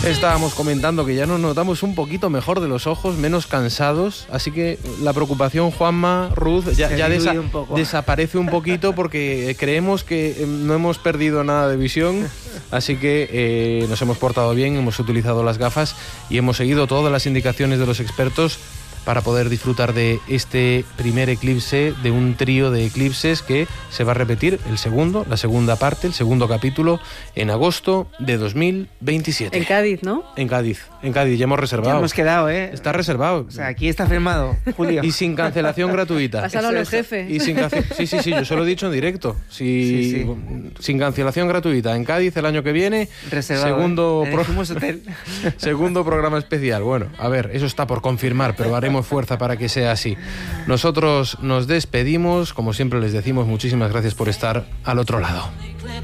Estábamos comentando que ya nos notamos un poquito mejor de los ojos, menos cansados, así que la preocupación, Juanma, Ruth, ya desaparece un poquito porque creemos que no hemos perdido nada de visión, así que nos hemos portado bien, hemos utilizado las gafas y hemos seguido todas las indicaciones de los expertos para poder disfrutar de este primer eclipse, de un trío de eclipses que se va a repetir la segunda parte, el segundo capítulo, en agosto de 2027. En Cádiz, ¿no? En Cádiz, ya hemos reservado. Ya hemos quedado, ¿eh? Está reservado. O sea, aquí está firmado, Julio. Y sin cancelación gratuita. Pásalo a los jefes. Y sí, yo se lo he dicho en directo. Sin cancelación gratuita. En Cádiz el año que viene, reservado, segundo programa especial. Bueno, a ver, eso está por confirmar, pero haremos fuerza para que sea así. Nosotros nos despedimos, como siempre les decimos, muchísimas gracias por estar al otro lado.